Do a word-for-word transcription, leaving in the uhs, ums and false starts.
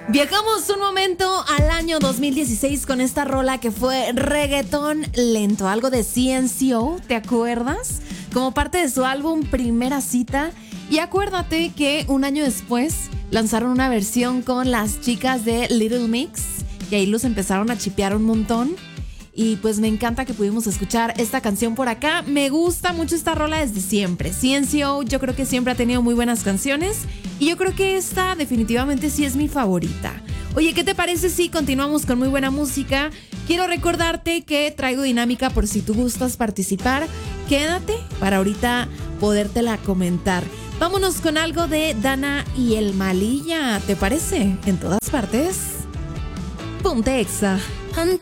Viajamos un momento al año dos mil dieciséis con esta rola que fue reggaetón lento, algo de C N C O, ¿te acuerdas? Como parte de su álbum Primera Cita. Y acuérdate que un año después lanzaron una versión con las chicas de Little Mix y ahí los empezaron a chipear un montón. Y pues me encanta que pudimos escuchar esta canción por acá. Me gusta mucho esta rola desde siempre. C N C O yo creo que siempre ha tenido muy buenas canciones y yo creo que esta definitivamente sí es mi favorita. Oye, ¿qué te parece si continuamos con muy buena música? Quiero recordarte que traigo dinámica por si tú gustas participar. Quédate para ahorita podértela comentar. Vámonos con algo de Dana y el Malilla, ¿te parece? En todas partes. Ponte Exa.